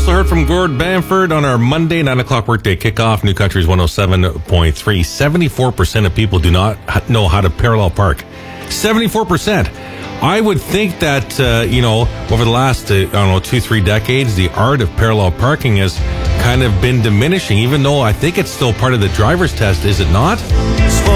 also heard from Gord Bamford on our Monday 9 o'clock workday kickoff. New Country's 107.3. 74% of people do not know how to parallel park. 74%. I would think that, over the last, 2-3 decades, the art of parallel parking has kind of been diminishing, even though I think it's still part of the driver's test, is it not?